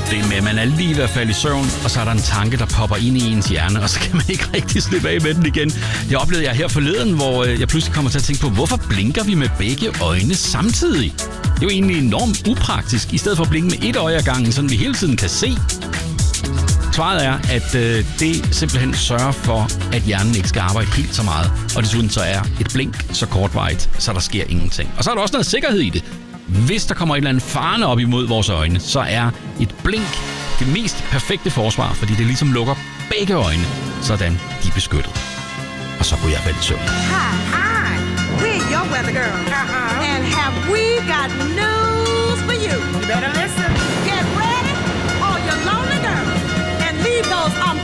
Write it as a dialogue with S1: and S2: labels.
S1: det med, at man er lige ved at falde i søvn, og så er der en tanke, der popper ind i ens hjerne, og så kan man ikke rigtig slippe af med den igen. Det oplevede jeg her forleden, hvor jeg pludselig kommer til at tænke på, hvorfor blinker vi med begge øjne samtidig? Det er jo egentlig enormt upraktisk, i stedet for at blinke med et øje ad gangen, så vi hele tiden kan se. Svaret er, at det simpelthen sørger for, at hjernen ikke skal arbejde helt så meget. Og desuden så er et blink så kortvarigt, så der sker ingenting. Og så er der også noget sikkerhed i det. Hvis der kommer et eller andet farne op imod vores øjne, så er et blink det mest perfekte forsvar, fordi det ligesom lukker begge øjne, sådan de er beskyttet. Og så kunne jeg falde i søvn.
S2: Hi, we're your weather girl. And have we got news for you? You better listen. Get ready, all your lonely girls, and leave those